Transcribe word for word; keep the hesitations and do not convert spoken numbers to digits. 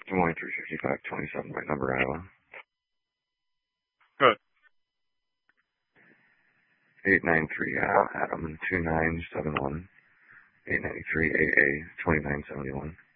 Des Moines three sixty-five twenty-seven by number Iowa. Good. eight nine three Adam two nine seven one. eight nine three A A twenty-nine seventy-one.